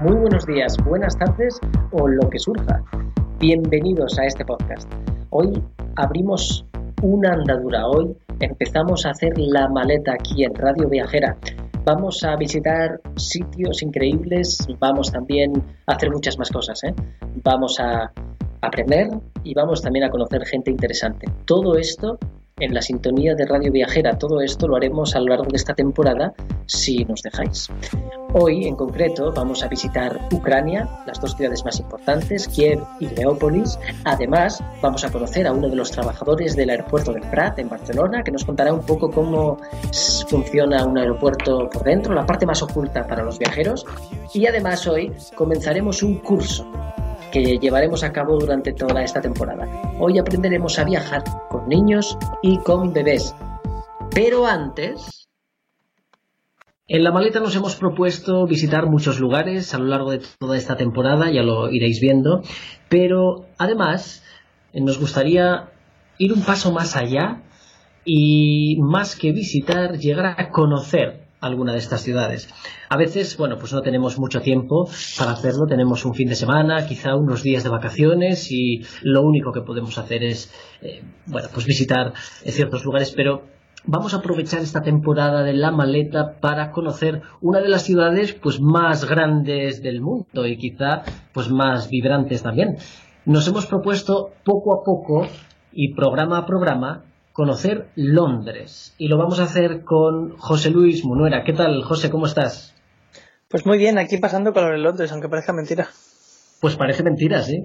muy buenos días, buenas tardes o lo que surja. Bienvenidos a este podcast. Hoy abrimos una andadura, hoy empezamos a hacer la maleta aquí en Radio Viajera. Vamos a visitar sitios increíbles, vamos también a hacer muchas más cosas, Vamos a aprender y vamos también a conocer gente interesante. Todo esto en la sintonía de Radio Viajera. Todo esto lo haremos a lo largo de esta temporada si nos dejáis. Hoy, en concreto, vamos a visitar Ucrania, las dos ciudades más importantes, Kiev y Leópolis. Además, vamos a conocer a uno de los trabajadores del aeropuerto del Prat, en Barcelona, que nos contará un poco cómo funciona un aeropuerto por dentro, la parte más oculta para los viajeros. Y además, hoy comenzaremos un curso que llevaremos a cabo durante toda esta temporada. Hoy aprenderemos a viajar con niños y con bebés. Pero antes, en la maleta nos hemos propuesto visitar muchos lugares a lo largo de toda esta temporada, ya lo iréis viendo, pero además nos gustaría ir un paso más allá y más que visitar, llegar a conocer alguna de estas ciudades. A veces, pues no tenemos mucho tiempo para hacerlo, tenemos un fin de semana, quizá unos días de vacaciones y lo único que podemos hacer es, visitar ciertos lugares, pero vamos a aprovechar esta temporada de la maleta para conocer una de las ciudades más grandes del mundo y quizá más vibrantes también. Nos hemos propuesto poco a poco y programa a programa conocer Londres y lo vamos a hacer con José Luis Munuera. ¿Qué tal, José? ¿Cómo estás? Pues muy bien, aquí pasando calor en Londres, aunque parezca mentira. Pues parece mentira, sí.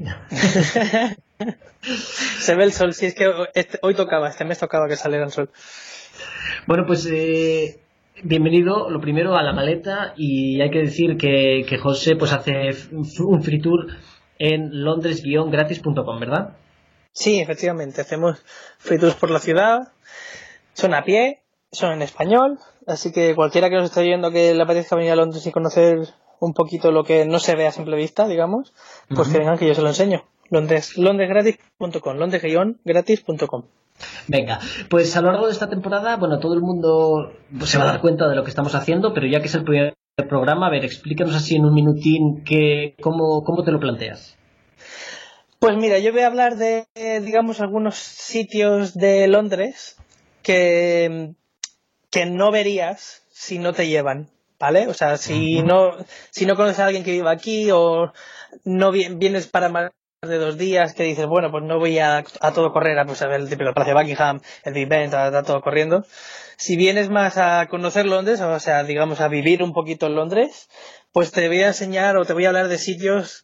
Se ve el sol, sí, es que hoy tocaba, este mes tocaba que saliera el sol. Bueno, bienvenido lo primero a la maleta y hay que decir que José hace un free tour en londres-gratis.com, ¿verdad? Sí, efectivamente, hacemos free tours por la ciudad, son a pie, son en español, así que cualquiera que nos esté oyendo que le apetezca venir a Londres y conocer un poquito lo que no se ve a simple vista, digamos, que vengan que yo se lo enseño. londres-gratis.com, londres-gratis.com. Venga, pues a lo largo de esta temporada, todo el mundo se va a dar cuenta de lo que estamos haciendo, pero ya que es el primer programa, a ver, explícanos así en un minutín cómo te lo planteas. Pues mira, yo voy a hablar de, algunos sitios de Londres que no verías si no te llevan, ¿vale? O sea, si no conoces a alguien que viva aquí o no vienes para más de 2 días que dices, pues no voy a todo correr, a ver el típico Palacio de Buckingham, el Big Ben, está todo corriendo. Si vienes más a conocer Londres, o sea, a vivir un poquito en Londres, pues te voy a enseñar o te voy a hablar de sitios,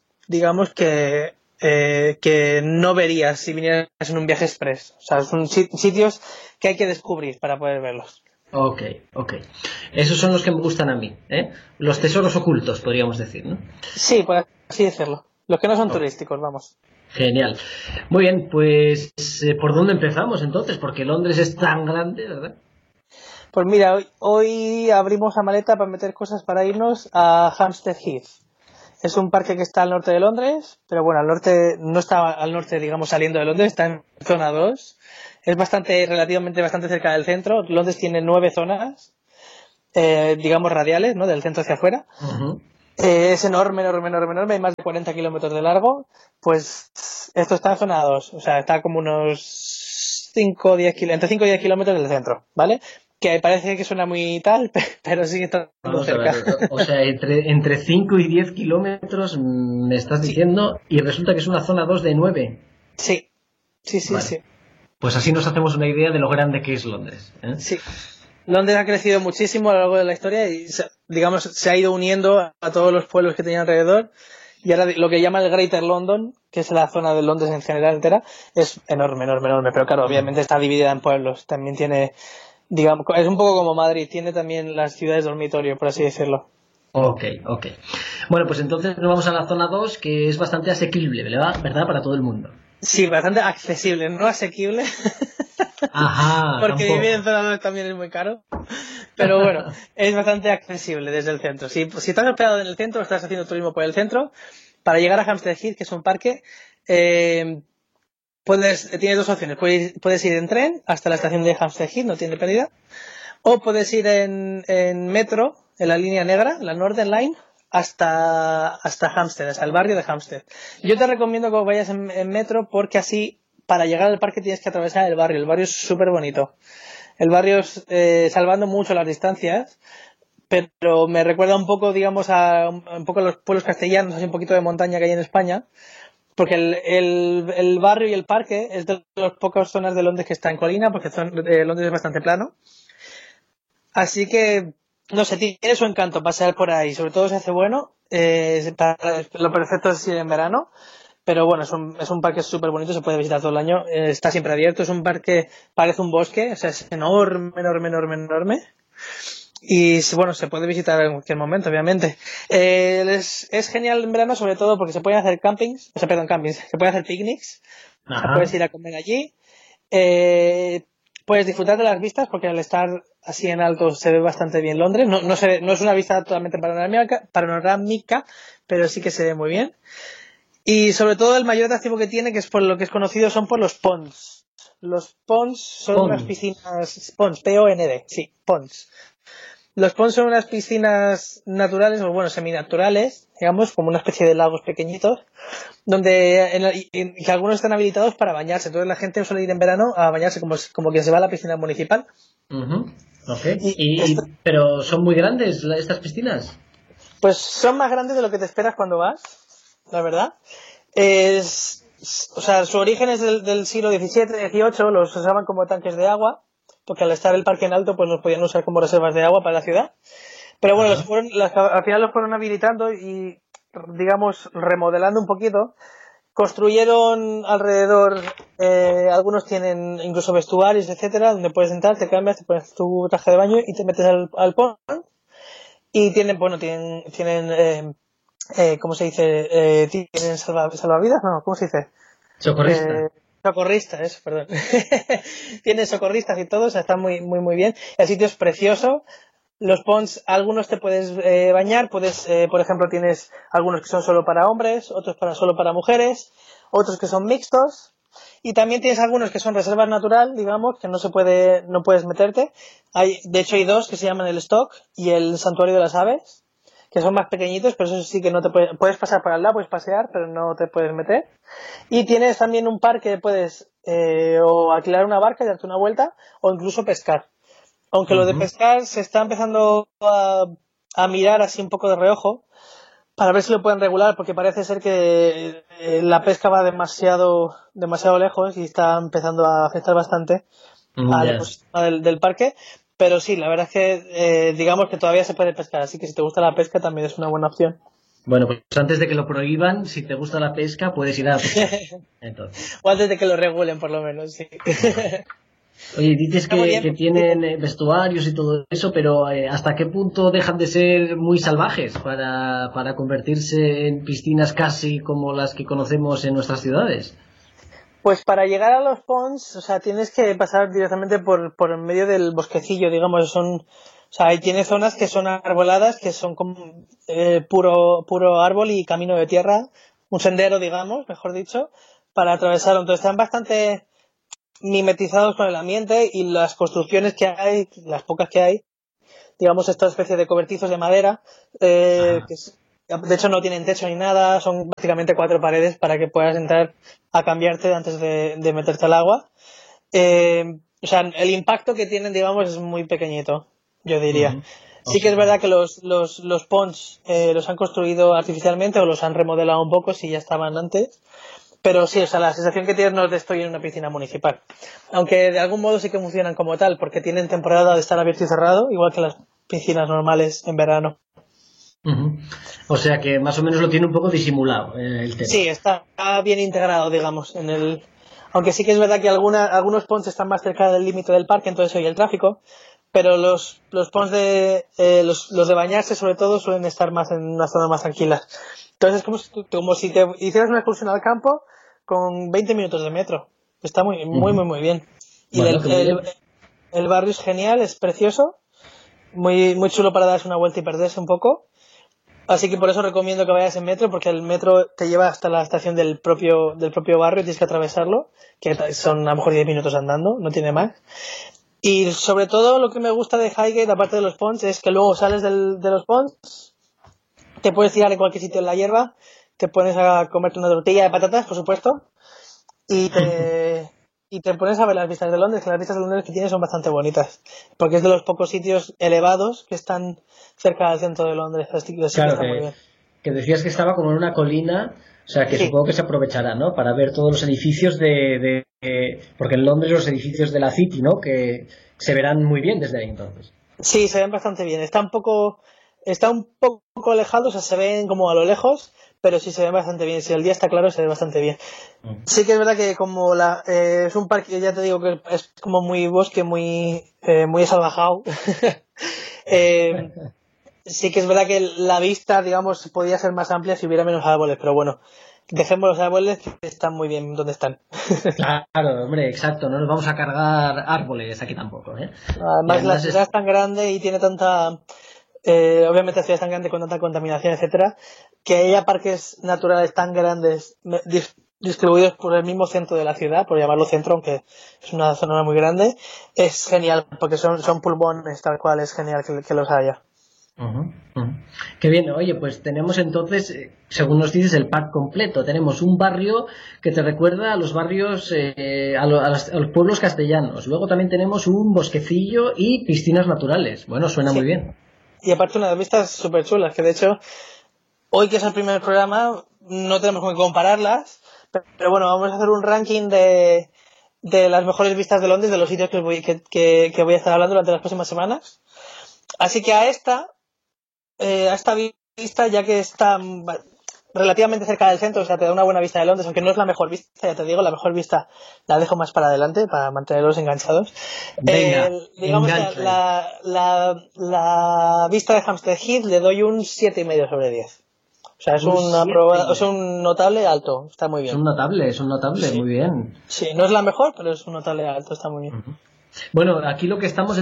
que no verías si vinieras en un viaje express. O sea, son sitios que hay que descubrir para poder verlos. Ok. Esos son los que me gustan a mí, los tesoros ocultos, podríamos decir, ¿no? Sí, por así decirlo. Los que no son turísticos, vamos. Genial. Muy bien, ¿por dónde empezamos entonces? Porque Londres es tan grande, ¿verdad? Pues mira, hoy abrimos la maleta para meter cosas para irnos a Hampstead Heath. Es un parque que está al norte de Londres, pero al norte, no está al norte, saliendo de Londres, está en zona 2. Es relativamente bastante cerca del centro. Londres tiene 9 zonas, radiales, ¿no? Del centro hacia afuera. Uh-huh. Es enorme, hay más de 40 kilómetros de largo. Pues esto está en zona 2, o sea, está como unos entre 5 y 10 kilómetros del centro, ¿vale? Que parece que suena muy tal, pero sí que está muy cerca. O sea, entre 5 y 10 kilómetros me estás diciendo, y resulta que es una zona 2 de 9. Sí. Vale. Sí. Pues así nos hacemos una idea de lo grande que es Londres, ¿eh? Sí. Londres ha crecido muchísimo a lo largo de la historia y, se ha ido uniendo a todos los pueblos que tenía alrededor. Y ahora lo que llama el Greater London, que es la zona de Londres en general entera, es enorme. Pero claro, obviamente está dividida en pueblos. También tiene... es un poco como Madrid, tiene también las ciudades dormitorio, por así decirlo. Ok. Bueno, pues entonces nos vamos a la zona 2, que es bastante asequible, ¿verdad? Para todo el mundo. Sí, bastante accesible, no asequible. Ajá. Porque vivir en zona 2 también es muy caro. Pero es bastante accesible desde el centro. Si estás hospedado en el centro, estás haciendo turismo por el centro, para llegar a Hampstead Heath, que es un parque, tienes 2 opciones. Puedes ir en tren hasta la estación de Hampstead Heath, no tiene pérdida. O puedes ir en metro, en la línea negra, la Northern Line, hasta Hampstead, hasta el barrio de Hampstead. Yo te recomiendo que vayas en metro porque así, para llegar al parque tienes que atravesar el barrio. El barrio es súper bonito. El barrio es, salvando mucho las distancias, pero me recuerda un poco, digamos, a un poco a los pueblos castellanos, así un poquito de montaña que hay en España, porque el barrio y el parque es de las pocas zonas de Londres que está en colina, porque Londres es bastante plano. Así que, no sé, tiene su encanto pasear por ahí, sobre todo si hace bueno, lo perfecto es ir en verano, pero bueno, es un parque súper bonito, se puede visitar todo el año, está siempre abierto, es un parque, parece un bosque, o sea, es enorme, enorme, enorme, enorme. Y bueno, se puede visitar en cualquier momento, obviamente. Es genial en verano, sobre todo porque se pueden hacer campings, se pueden hacer picnics, o sea, puedes ir a comer allí. Puedes disfrutar de las vistas porque al estar así en alto se ve bastante bien Londres. No es una vista totalmente panorámica, pero sí que se ve muy bien. Y sobre todo el mayor atractivo que tiene, que es por lo que es conocido, son por los ponds. Los ponds son unas piscinas, ponds, P-O-N-D, sí, ponds. Los ponds son unas piscinas naturales, o bueno, seminaturales, digamos, como una especie de lagos pequeñitos, donde que algunos están habilitados para bañarse. Entonces la gente suele ir en verano a bañarse como que se va a la piscina municipal. Uh-huh. Okay. ¿Pero son muy grandes estas piscinas? Pues son más grandes de lo que te esperas cuando vas, la verdad. O sea, su origen es del siglo XVII, XVIII, los usaban como tanques de agua, porque al estar el parque en alto, pues los podían usar como reservas de agua para la ciudad. Pero bueno, al final los fueron habilitando y, digamos, remodelando un poquito. Construyeron alrededor, algunos tienen incluso vestuarios, etcétera, donde puedes entrar, te cambias, te pones tu traje de baño y te metes al pond. Y tienen, ¿cómo se dice? ¿Tienen salvavidas? No, ¿cómo se dice? Socorristas, eso, perdón. Tienen socorristas y todo, o sea, está muy, muy, muy bien. El sitio es precioso. Los ponds, algunos te puedes bañar, por ejemplo, tienes algunos que son solo para hombres, otros solo para mujeres, otros que son mixtos, y también tienes algunos que son reservas natural, digamos, que no puedes meterte. De hecho, hay dos que se llaman el Stock y el Santuario de las Aves, que son más pequeñitos, pero eso sí que no te puedes pasar para el lado, puedes pasear, pero no te puedes meter. Y tienes también un parque que puedes o alquilar una barca y darte una vuelta, o incluso pescar. Aunque lo de pescar se está empezando a mirar así un poco de reojo para ver si lo pueden regular, porque parece ser que la pesca va demasiado lejos y está empezando a afectar bastante al ecosistema del parque. Pero sí, la verdad es que digamos que todavía se puede pescar, así que si te gusta la pesca también es una buena opción. Bueno, pues antes de que lo prohíban, si te gusta la pesca, puedes ir a pescar. Entonces. O antes de que lo regulen, por lo menos, sí. Oye, dices que tienen vestuarios y todo eso, pero ¿hasta qué punto dejan de ser muy salvajes para convertirse en piscinas casi como las que conocemos en nuestras ciudades? Pues para llegar a los ponds, o sea, tienes que pasar directamente por el medio del bosquecillo, digamos, tiene zonas que son arboladas, que son como puro árbol y camino de tierra, un sendero, digamos, mejor dicho, para atravesarlo. Entonces están bastante mimetizados con el ambiente y las construcciones que hay, las pocas que hay, digamos, esta especie de cobertizos de madera, de hecho no tienen techo ni nada, son básicamente 4 paredes para que puedas entrar a cambiarte antes de meterte al agua. O sea, el impacto que tienen, digamos, es muy pequeñito, yo diría. Sí que es verdad que los ponds los han construido artificialmente o los han remodelado un poco si ya estaban antes. Pero sí, o sea, la sensación que tienes no es de estoy en una piscina municipal. Aunque de algún modo sí que funcionan como tal, porque tienen temporada de estar abierto y cerrado, igual que las piscinas normales en verano. O sea que más o menos lo tiene un poco disimulado el tema. Sí, está bien integrado, digamos, aunque sí que es verdad que algunos ponds están más cerca del límite del parque, entonces oye el tráfico, pero los ponds los de bañarse sobre todo suelen estar más en unas zonas más tranquilas. Entonces es como si te hicieras una excursión al campo con 20 minutos de metro. Está muy, muy, muy, muy bien. Y bueno, el barrio es genial, es precioso, muy, muy chulo para darse una vuelta y perderse un poco. Así que por eso recomiendo que vayas en metro, porque el metro te lleva hasta la estación del propio barrio y tienes que atravesarlo, que son a lo mejor 10 minutos andando, no tiene más. Y sobre todo lo que me gusta de Highgate, aparte de los ponds, es que luego sales de los ponds, Te puedes tirar en cualquier sitio en la hierba, te pones a comerte una tortilla de patatas, por supuesto, y te pones a ver las vistas de Londres, que las vistas de Londres que tienes son bastante bonitas, porque es de los pocos sitios elevados que están cerca del centro de Londres, así que Claro, está muy bien. que decías que estaba como en una colina, o sea que Sí. supongo que se aprovechará, ¿no? Para ver todos los edificios porque en Londres los edificios de la City, ¿no? Que se verán muy bien desde ahí entonces. Sí, se ven bastante bien. Está un poco alejado, o sea, se ven como a lo lejos, pero sí se ven bastante bien. Si el día está claro, se ve bastante bien. Sí que es verdad que como es un parque, ya te digo que es como muy bosque, muy salvajado. Sí que es verdad que la vista, digamos, podría ser más amplia si hubiera menos árboles, pero bueno, dejemos los árboles que están muy bien donde están. Claro, hombre, exacto, no nos vamos a cargar árboles aquí tampoco, ¿eh? Además, la ciudad es tan grande y tiene tanta... obviamente la ciudad es tan grande con tanta contaminación, etcétera, que haya parques naturales tan grandes distribuidos por el mismo centro de la ciudad, por llamarlo centro, aunque es una zona muy grande, es genial, porque son pulmones tal cual, es genial que los haya. Qué bien, oye, pues tenemos entonces, según nos dices, el pack completo. Tenemos un barrio que te recuerda a los barrios, a los pueblos castellanos. Luego también tenemos un bosquecillo y piscinas naturales. Bueno, suena muy bien. Y aparte unas vistas súper chulas, que de hecho, hoy que es el primer programa, no tenemos con qué compararlas, pero bueno, vamos a hacer un ranking de las mejores vistas de Londres, de los sitios que voy a estar hablando durante las próximas semanas. Así que a esta vista, ya que está relativamente cerca del centro, o sea, te da una buena vista de Londres, aunque no es la mejor vista, ya te digo, la mejor vista la dejo más para adelante, para mantenerlos enganchados. Venga, digamos que la vista de Hampstead Heath le doy un 7,5 sobre 10. O sea, es un notable alto, está muy bien. Es un notable, sí. Muy bien. Sí, no es la mejor, pero es un notable alto, está muy bien. Uh-huh. Bueno, aquí lo que estamos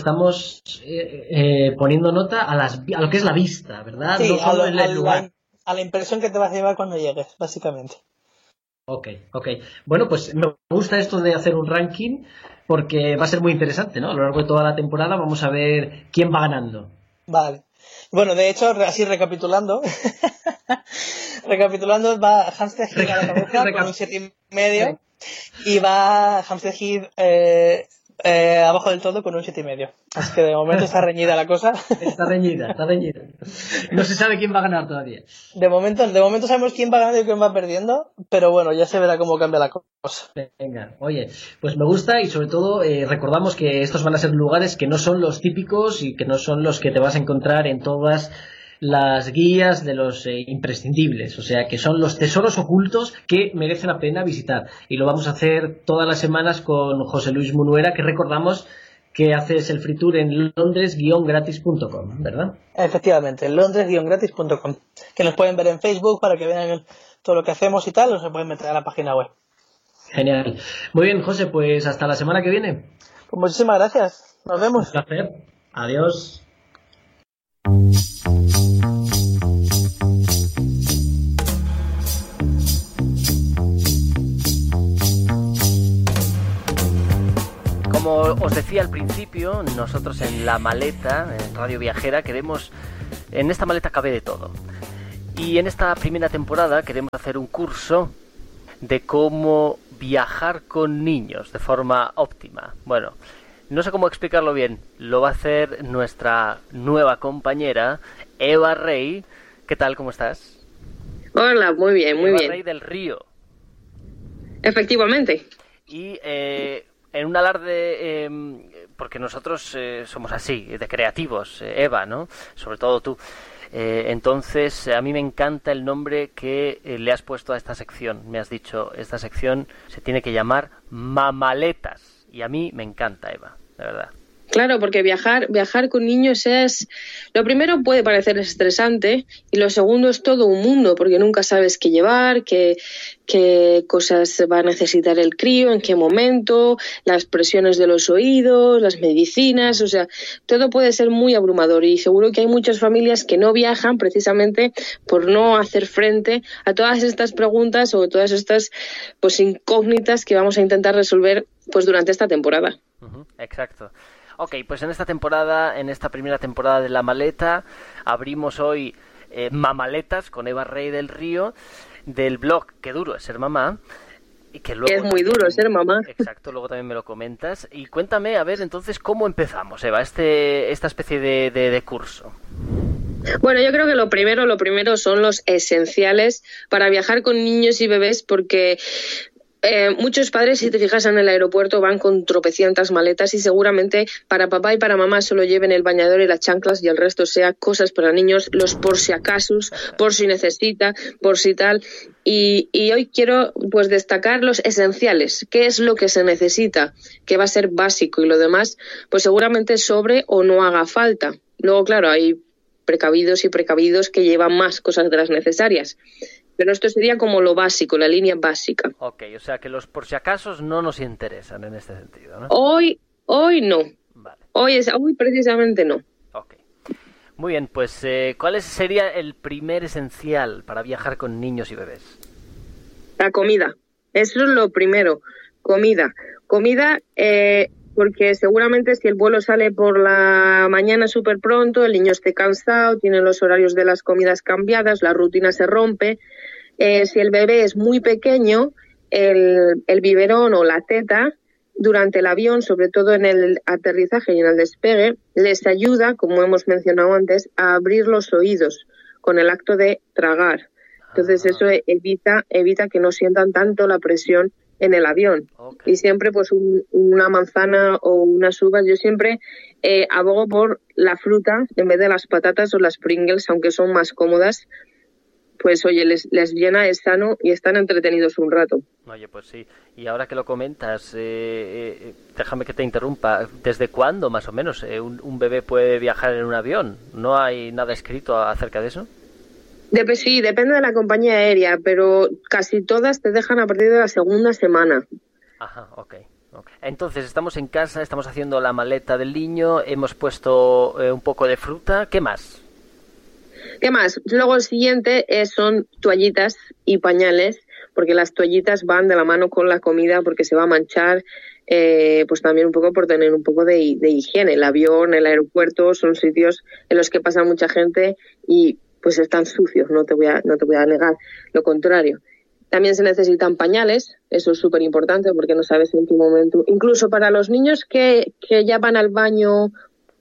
poniendo nota a lo que es la vista, ¿verdad? Sí, no solo en el lugar. A la impresión que te vas a llevar cuando llegues, básicamente. Ok. Bueno, pues me gusta esto de hacer un ranking porque va a ser muy interesante, ¿no? A lo largo de toda la temporada vamos a ver quién va ganando. Vale. Bueno, de hecho, así recapitulando, va Hampstead Heath a la cabeza con un 7,5 y va Hampstead Heath abajo del todo con un 7,5. Así que de momento está reñida la cosa. Está reñida. No se sabe quién va a ganar todavía. De momento sabemos quién va ganando y quién va perdiendo, pero bueno, ya se verá cómo cambia la cosa. Venga, oye, pues me gusta y sobre todo recordamos que estos van a ser lugares que no son los típicos y que no son los que te vas a encontrar en todas las guías de los imprescindibles, o sea que son los tesoros ocultos que merece la pena visitar, y lo vamos a hacer todas las semanas con José Luis Munuera, que recordamos que haces el free tour en londres-gratis.com, ¿verdad? Efectivamente, londres-gratis.com, que nos pueden ver en Facebook para que vean todo lo que hacemos y tal, o se pueden meter a la página web. Genial. Muy bien, José, pues hasta la semana que viene. Pues muchísimas gracias, nos vemos. Un placer, adiós. Como os decía al principio, nosotros en La Maleta, en Radio Viajera, en esta maleta cabe de todo. Y en esta primera temporada queremos hacer un curso de cómo viajar con niños de forma óptima. Bueno, no sé cómo explicarlo bien, lo va a hacer nuestra nueva compañera, Eva Rey. ¿Qué tal? ¿Cómo estás? Hola, muy bien, muy Eva bien. Rey del Río. Efectivamente. Y en un alarde, porque nosotros somos así, de creativos, Eva, ¿no? Sobre todo tú. Entonces, a mí me encanta el nombre que le has puesto a esta sección. Me has dicho, esta sección se tiene que llamar Mamaletas. Y a mí me encanta, Eva, de verdad. Claro, porque viajar con niños lo primero puede parecer estresante y lo segundo es todo un mundo, porque nunca sabes qué llevar, qué cosas va a necesitar el crío, en qué momento, las presiones de los oídos, las medicinas, o sea, todo puede ser muy abrumador y seguro que hay muchas familias que no viajan precisamente por no hacer frente a todas estas preguntas o todas estas incógnitas que vamos a intentar resolver durante esta temporada. Exacto. Ok, pues en esta primera temporada de La Maleta, abrimos hoy Mamaletas con Eva Rey del Río, del blog Qué duro es ser mamá. Y que luego es muy duro ser mamá. Exacto, luego también me lo comentas. Y cuéntame, a ver, entonces, ¿cómo empezamos, Eva, esta especie de curso? Bueno, yo creo que lo primero son los esenciales para viajar con niños y bebés, porque muchos padres, si te fijas en el aeropuerto, van con tropecientas maletas y seguramente para papá y para mamá solo lleven el bañador y las chanclas y el resto sea cosas para niños, los por si acaso, por si necesita, por si tal. Y hoy quiero pues destacar los esenciales, qué es lo que se necesita, que va a ser básico, y lo demás pues seguramente sobre o no haga falta. Luego, claro, hay precavidos y precavidos que llevan más cosas de las necesarias. Pero esto sería como lo básico, la línea básica. Ok, o sea que los por si acasos no nos interesan en este sentido, ¿no? Hoy no. Vale. Hoy precisamente no. Ok. Muy bien, pues ¿cuál sería el primer esencial para viajar con niños y bebés? La comida. Eso es lo primero. Comida. Comida, porque seguramente si el vuelo sale por la mañana súper pronto, el niño esté cansado, tiene los horarios de las comidas cambiadas, la rutina se rompe. Si el bebé es muy pequeño, el biberón o la teta durante el avión, sobre todo en el aterrizaje y en el despegue, les ayuda, como hemos mencionado antes, a abrir los oídos con el acto de tragar. Entonces eso evita que no sientan tanto la presión en el avión. Okay. Y siempre pues una manzana o unas uvas. Yo siempre abogo por la fruta en vez de las patatas o las Pringles, aunque son más cómodas. Pues oye, les llena, es sano y están entretenidos un rato. Oye, pues sí. Y ahora que lo comentas, déjame que te interrumpa. ¿Desde cuándo, más o menos, un bebé puede viajar en un avión? ¿No hay nada escrito acerca de eso? Sí, depende de la compañía aérea, pero casi todas te dejan a partir de la segunda semana. Ajá, ok. Entonces, estamos en casa, estamos haciendo la maleta del niño, hemos puesto un poco de fruta. ¿Qué más? ¿Qué más? Luego el siguiente son toallitas y pañales, porque las toallitas van de la mano con la comida porque se va a manchar, pues también un poco por tener un poco de higiene. El avión, el aeropuerto son sitios en los que pasa mucha gente y pues están sucios, no te voy a negar lo contrario. También se necesitan pañales, eso es súper importante porque no sabes en qué momento. Incluso para los niños que ya van al baño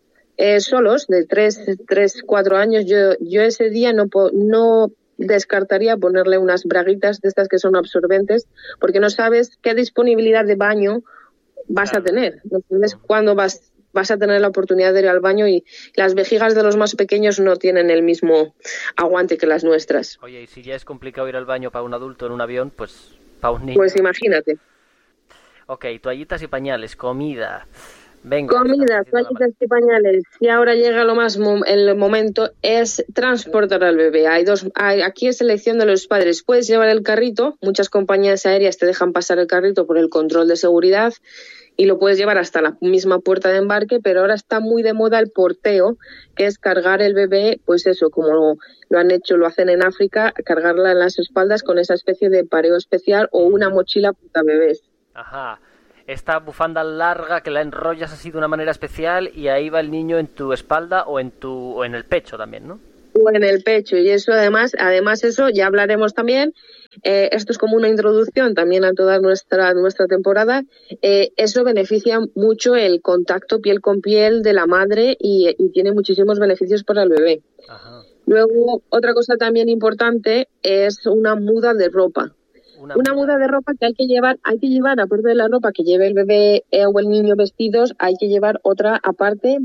solos, de 3, 4 años, yo ese día no descartaría ponerle unas braguitas de estas que son absorbentes, porque no sabes qué disponibilidad de baño vas a tener. No sabes cuándo vas a tener la oportunidad de ir al baño, y las vejigas de los más pequeños no tienen el mismo aguante que las nuestras. Oye, y si ya es complicado ir al baño para un adulto en un avión, pues para un niño... Pues imagínate. Ok, toallitas y pañales, comida... Venga, comida, toallitas y pañales. Y ahora llega el momento, es transportar al bebé. Aquí es elección de los padres. Puedes llevar el carrito, muchas compañías aéreas te dejan pasar el carrito por el control de seguridad y lo puedes llevar hasta la misma puerta de embarque, pero ahora está muy de moda el porteo, que es cargar el bebé, pues eso, como lo hacen en África, cargarla en las espaldas con esa especie de pareo especial o una mochila para bebés. Ajá. Esta bufanda larga que la enrollas así de una manera especial y ahí va el niño en tu espalda o en el pecho también, ¿no? O en el pecho, y eso además eso ya hablaremos también. Esto es como una introducción también a toda nuestra temporada. Eso beneficia mucho el contacto piel con piel de la madre y tiene muchísimos beneficios para el bebé. Ajá. Luego, otra cosa también importante es una muda de ropa. Una muda de ropa que hay que llevar, aparte de la ropa que lleve el bebé o el niño vestidos, hay que llevar otra aparte,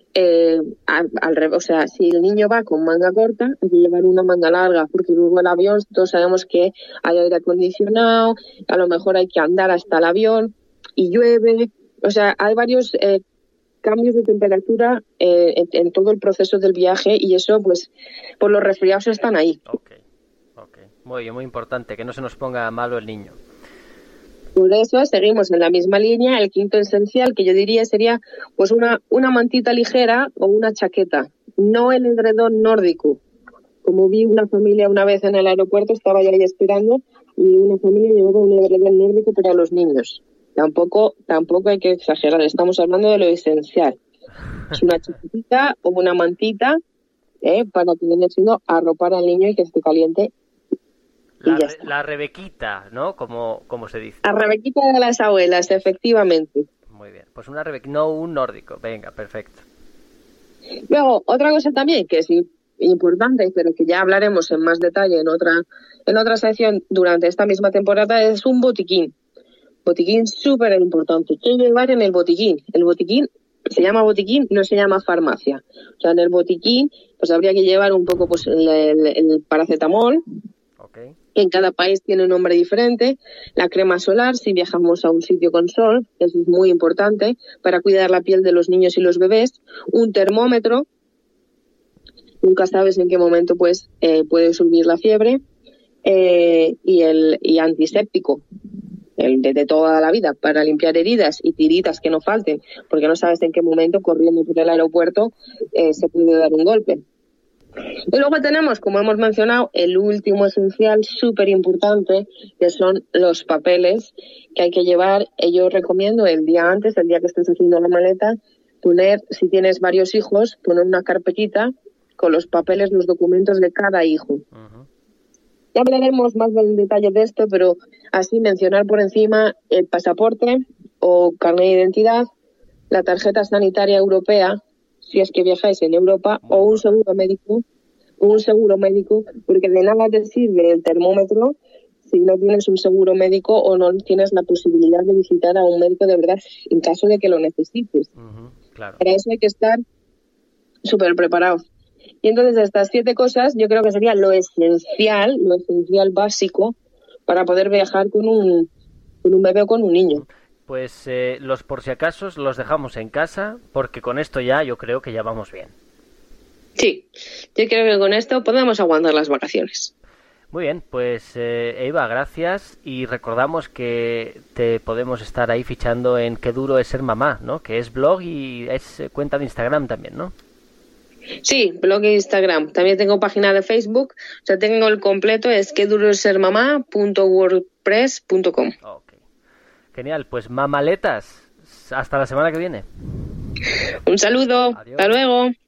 al revés. O sea, si el niño va con manga corta, hay que llevar una manga larga, porque luego el avión, todos sabemos que hay aire acondicionado, a lo mejor hay que andar hasta el avión y llueve. O sea, hay varios cambios de temperatura en todo el proceso del viaje, y eso, pues, por los resfriados están ahí. Okay. Muy importante, que no se nos ponga malo el niño. Por eso seguimos en la misma línea. El quinto esencial, que yo diría sería pues una mantita ligera o una chaqueta, no el edredón nórdico. Como vi una familia una vez en el aeropuerto, estaba yo ahí esperando, y una familia llevaba un edredón nórdico para los niños. Tampoco hay que exagerar, estamos hablando de lo esencial. Es una chaquetita o una mantita para que viene siendo arropar al niño y que esté caliente. La rebequita, ¿no? Como se dice. La rebequita de las abuelas, efectivamente. Muy bien, pues una rebequita, no un nórdico. Venga, perfecto. Luego, otra cosa también que es importante, pero que ya hablaremos en más detalle en otra sección durante esta misma temporada, es un botiquín. Botiquín súper importante. ¿Qué llevar en el botiquín? El botiquín se llama botiquín, no se llama farmacia. O sea, en el botiquín pues habría que llevar un poco pues el paracetamol, okay, que en cada país tiene un nombre diferente, la crema solar si viajamos a un sitio con sol, eso es muy importante para cuidar la piel de los niños y los bebés, un termómetro, nunca sabes en qué momento pues puede subir la fiebre, y antiséptico, el de toda la vida, para limpiar heridas y tiritas que no falten, porque no sabes en qué momento corriendo por el aeropuerto se puede dar un golpe. Y luego tenemos, como hemos mencionado, el último esencial súper importante, que son los papeles que hay que llevar. Yo recomiendo el día antes, el día que estés haciendo la maleta, poner, si tienes varios hijos, poner una carpetita con los papeles, los documentos de cada hijo. Uh-huh. Ya hablaremos más en detalle de esto, pero así mencionar por encima el pasaporte o carnet de identidad, la tarjeta sanitaria europea, si es que viajáis en Europa, o un seguro médico, porque de nada te sirve el termómetro si no tienes un seguro médico o no tienes la posibilidad de visitar a un médico de verdad en caso de que lo necesites. Uh-huh, claro. Para eso hay que estar súper preparados. Y entonces estas 7 cosas yo creo que sería lo esencial básico para poder viajar con un bebé o con un niño. Pues los por si acaso los dejamos en casa, porque con esto ya yo creo que ya vamos bien. Sí, yo creo que con esto podemos aguantar las vacaciones. Muy bien, pues Eva, gracias, y recordamos que te podemos estar ahí fichando en Qué duro es ser mamá, ¿no? Que es blog y es cuenta de Instagram también, ¿no? Sí, blog e Instagram. También tengo página de Facebook. O sea, tengo el completo, es quedurosermamá.wordpress.com. Okay. Genial, pues mamaletas, hasta la semana que viene. Un saludo, adiós. Hasta luego.